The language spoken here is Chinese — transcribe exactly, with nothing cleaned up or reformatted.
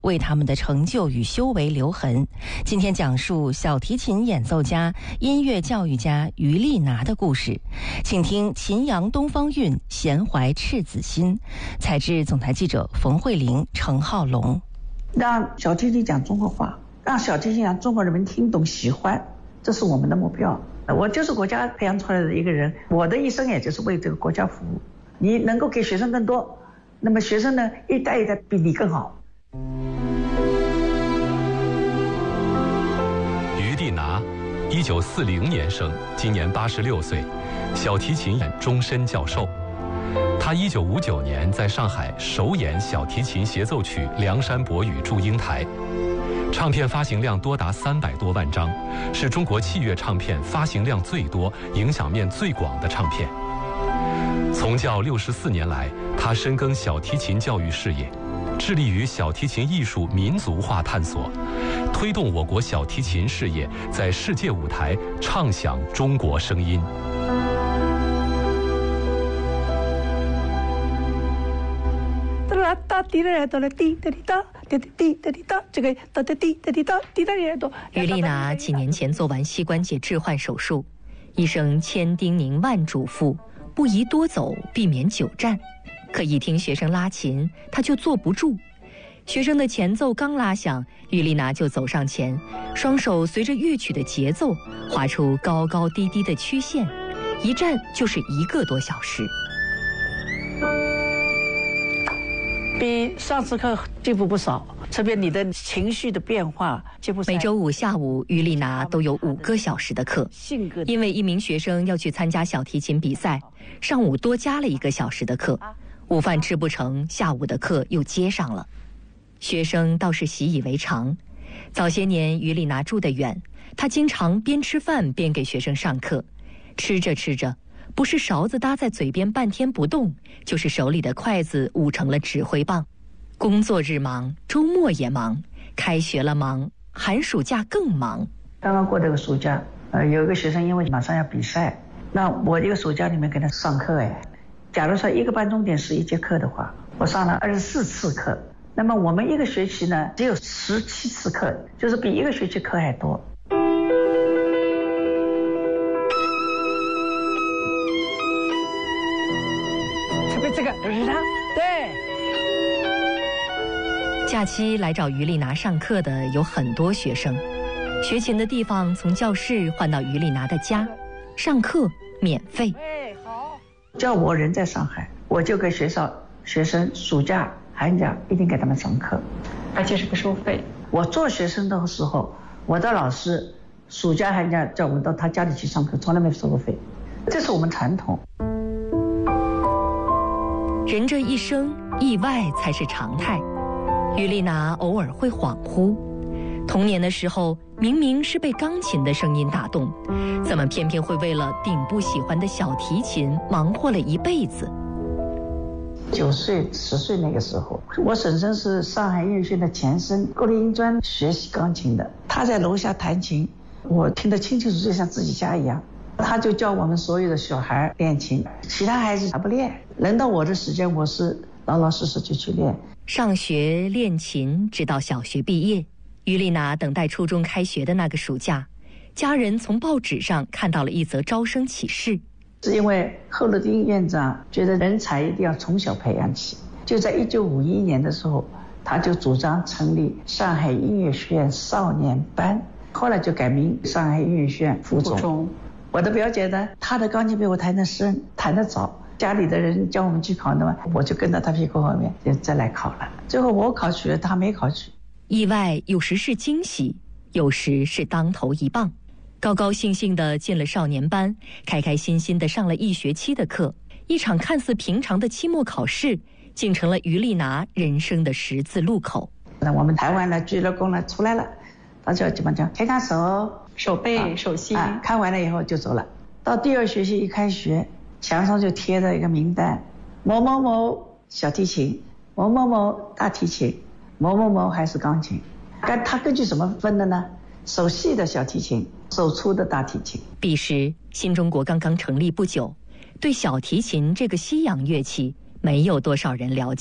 为他们的成就与修为留痕。今天讲述小提琴演奏家、音乐教育家于丽娜的故事，请听秦阳东方韵，弦怀赤子心。采制总台记者冯慧玲、程浩龙。 让小提琴讲中国话，让小提琴让中国人民听懂喜欢，这是我们的目标。我就是国家培养出来的一个人，我的一生也就是为这个国家服务。你能够给学生更多，那么学生呢一代一代比你更好。 于丽娜，一九四零年生，今年八十六岁，小提琴演终身教授。他一九五九年在上海首演小提琴协奏曲《梁山伯与祝英台》，唱片发行量多达三百多万张，是中国器乐唱片发行量最多、影响面最广的唱片。从教六十四年来，他深耕小提琴教育事业，致力于小提琴艺术民族化探索，推动我国小提琴事业在世界舞台唱响中国声音。 于丽娜几年前做完膝关节置换手术，医生千叮咛万嘱咐，不宜多走，避免久站。可一听学生拉琴，她就坐不住。学生的前奏刚拉响，于丽娜就走上前，双手随着乐曲的节奏画出高高低低的曲线，一站就是一个多小时。 比上次课进步不少，特别你的情绪的变化进步。 每周五下午，于丽娜都有五个小时的课，因为一名学生要去参加小提琴比赛，上午多加了一个小时的课，午饭吃不成，下午的课又接上了。学生倒是习以为常。早些年于丽娜住得远，她经常边吃饭边给学生上课，吃着吃着，不是勺子搭在嘴边半天不动，就是手里的筷子捂成了指挥棒。工作日忙，周末也忙，开学了忙，寒暑假更忙。 刚刚过这个暑假，呃，有一个学生因为马上要比赛，那我一个暑假里面给他上课，哎，假如说一个半钟点是一节课的话，我上了二十四次课。那么我们一个学期呢，只有十七次课，就是比一个学期课还多。这个是他，对。 假期来找于丽娜上课的有很多学生，学琴的地方从教室换到于丽娜的家，上课免费。 哎，好。叫我人在上海，我就给学校学生暑假、寒假一定给他们上课， 而且是不收费。 我做学生的时候，我的老师暑假、寒假叫我们到他家里去上课，从来没收过费，这是我们传统。 人这一生，意外才是常态。于丽娜偶尔会恍惚，童年的时候明明是被钢琴的声音打动，怎么偏偏会为了顶不喜欢的小提琴忙活了一辈子？ 九岁、十岁那个时候，我婶婶是上海音乐学院的前身国立音专学习钢琴的，她在楼下弹琴，我听得清清楚楚，像自己家一样。他就教我们所有的小孩练琴，其他孩子还不练。轮到我的时间，我是老老实实就去练。 上学练琴，直到小学毕业。于丽娜等待初中开学的那个暑假，家人从报纸上看到了一则招生启事。 是因为贺鲁丁院长觉得人才一定要从小培养起，就在一九五一年的时候，他就主张成立上海音乐学院少年班，后来就改名上海音乐学院附中。我的表姐呢，她的钢琴比我弹得深，弹得早，家里的人叫我们去考的嘛，我就跟到她屁股后面就再来考了。最后我考取了，她没考取。 意外有时是惊喜，有时是当头一棒。高高兴兴地进了少年班，开开心心地上了一学期的课，一场看似平常的期末考试，竟成了于丽娜人生的十字路口。 那我们台湾的鞠了躬了，出来了，大家基本上开看手。 手背、手心、 啊，看完了以后就走了。到第二学期一开学，墙上就贴了一个名单：某某某小提琴，某某某大提琴，某某某还是钢琴。但他根据什么分的呢？手细的小提琴，手粗的大提琴。 彼时新中国刚刚成立不久，对小提琴这个西洋乐器没有多少人了解。